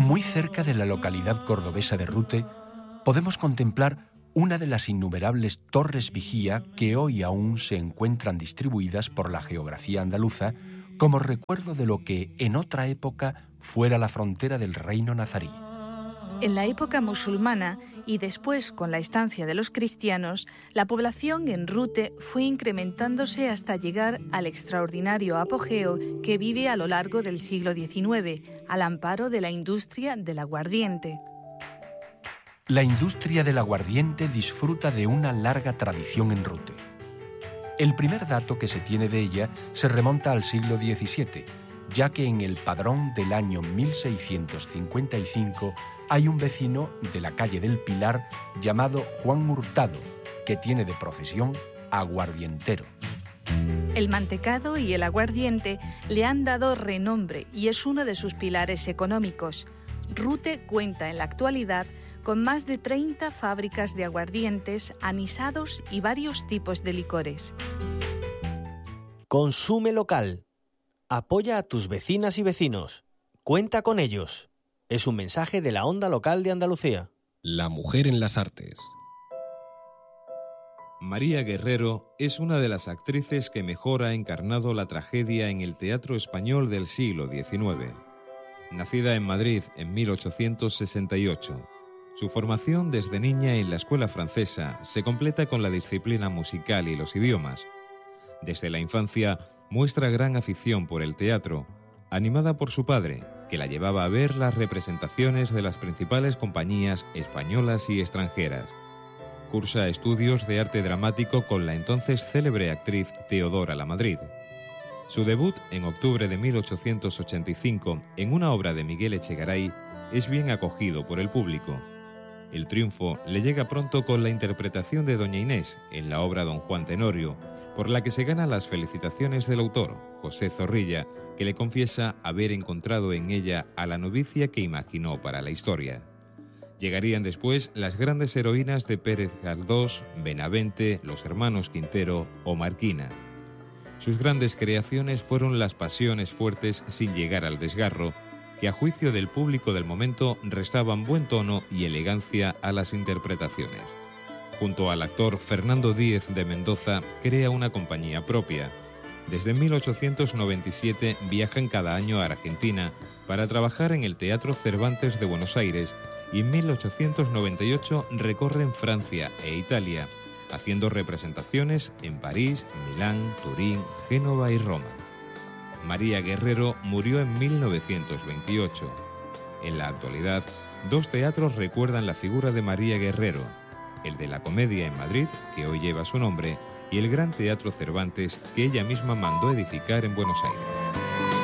Muy cerca de la localidad cordobesa de Rute, podemos contemplar una de las innumerables torres vigía que hoy aún se encuentran distribuidas por la geografía andaluza como recuerdo de lo que en otra época fuera la frontera del reino nazarí. En la época musulmana y después con la estancia de los cristianos, la población en Rute fue incrementándose hasta llegar al extraordinario apogeo que vive a lo largo del siglo XIX, al amparo de la industria del aguardiente. La industria del aguardiente disfruta de una larga tradición en Rute. El primer dato que se tiene de ella se remonta al siglo XVII, ya que en el padrón del año 1655 hay un vecino de la calle del Pilar llamado Juan Hurtado, que tiene de profesión aguardientero. El mantecado y el aguardiente le han dado renombre y es uno de sus pilares económicos. Rute cuenta en la actualidad con más de 30 fábricas de aguardientes, anisados y varios tipos de licores. Consume local. Apoya a tus vecinas y vecinos. Cuenta con ellos. Es un mensaje de la Onda Local de Andalucía. La mujer en las artes. María Guerrero es una de las actrices que mejor ha encarnado la tragedia en el teatro español del siglo XIX. Nacida en Madrid en 1868, su formación desde niña en la escuela francesa se completa con la disciplina musical y los idiomas. Desde la infancia muestra gran afición por el teatro, animada por su padre, que la llevaba a ver las representaciones de las principales compañías españolas y extranjeras. Cursa estudios de arte dramático con la entonces célebre actriz Teodora Lamadrid. Su debut en octubre de 1885 en una obra de Miguel Echegaray es bien acogido por el público. El triunfo le llega pronto con la interpretación de Doña Inés en la obra Don Juan Tenorio, por la que se gana las felicitaciones del autor, José Zorrilla, que le confiesa haber encontrado en ella a la novicia que imaginó para la historia. Llegarían después las grandes heroínas de Pérez Galdós, Benavente, los hermanos Quintero o Marquina. Sus grandes creaciones fueron las pasiones fuertes sin llegar al desgarro, que a juicio del público del momento restaban buen tono y elegancia a las interpretaciones. Junto al actor Fernando Díez de Mendoza crea una compañía propia. Desde 1897 viajan cada año a Argentina para trabajar en el Teatro Cervantes de Buenos Aires y en 1898 recorren Francia e Italia, haciendo representaciones en París, Milán, Turín, Génova y Roma. María Guerrero murió en 1928. En la actualidad, dos teatros recuerdan la figura de María Guerrero, el de la Comedia en Madrid, que hoy lleva su nombre, y el Gran Teatro Cervantes, que ella misma mandó edificar en Buenos Aires.